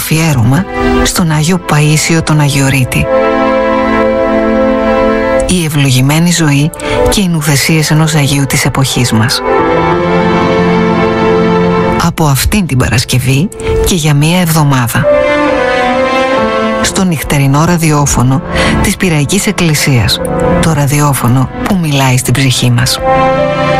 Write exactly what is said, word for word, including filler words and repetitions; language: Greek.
αφιέρωμα στον Άγιο Παΐσιο τον Αγιορείτη. Η ευλογημένη ζωή και οι νουθεσίες ενός Αγίου της εποχής μας. Από αυτήν την Παρασκευή και για μία εβδομάδα. Στο νυχτερινό ραδιόφωνο της Πειραϊκής Εκκλησίας, το ραδιόφωνο που μιλάει στην ψυχή μας.